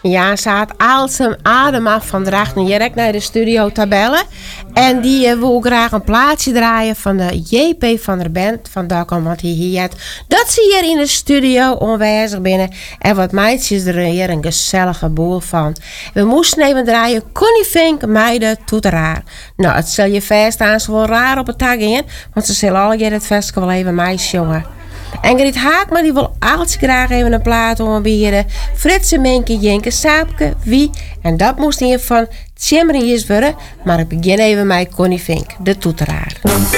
Ja, ze had Aalsem adem af van Drachten direct naar de studio tabellen. En die wil graag een plaatsje draaien van de JP van der Bent van Dokkum. Want hier het dat ze hier in de studio onwijzig binnen. En wat meidjes er hier een gezellige boel van. We moesten even draaien Connie Fink, meiden, toeteraar. Nou, het zal je vast aan zo wel raar op het tag in. Want ze zullen al het festival even meisjes jongen. En Griet Haakma die wil altijd graag even een plaat aanbieden. Fritse, Menke, Jenke, Saapke, Wie. En dat moest hier van Tjemmer worden. Maar ik begin even met Connie Fink, de toeteraar.